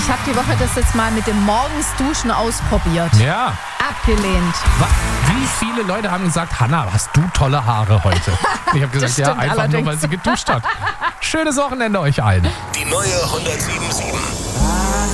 Ich habe die Woche das jetzt mal mit dem Morgensduschen ausprobiert. Ja. Abgelehnt. Wie viele Leute haben gesagt, Hanna, hast du tolle Haare heute? Ich habe gesagt, ja, einfach nur, weil sie geduscht hat. Schönes Wochenende euch allen. Die neue 107.7